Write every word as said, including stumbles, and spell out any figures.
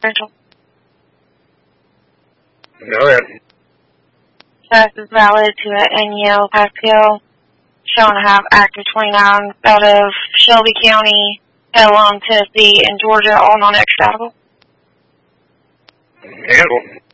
Rachel. Go ahead. Test is valid to N E L Pascal. Shown to have active twenty-nine out of Shelby County, Pelham, Tennessee, and Georgia, all non-extradable. Handle.